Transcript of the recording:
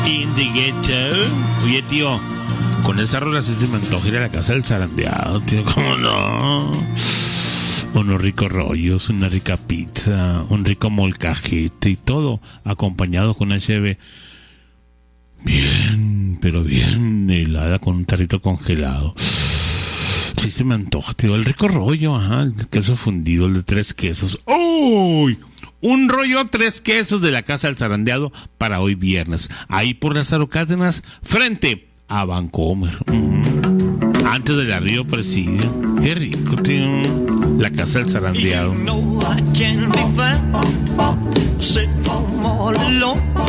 In the ghetto. Oye, tío, con esa rola sí se me antoja ir a la casa del zarandeado, tío. ¿Cómo no? Unos ricos rollos, una rica pizza, un rico molcajete y todo acompañado con una cheve bien, pero bien helada con un tarrito congelado. Sí se me antoja, tío. El rico rollo, ajá, el queso fundido, el de 3 quesos. ¡Uy! Un rollo 3 quesos de la casa del zarandeado para hoy viernes. Ahí por Lázaro Cárdenas, frente a Vancomer. Antes del Río Presidio. Qué rico, tío. La casa del zarandeado. You know I can be found sitting home all alone.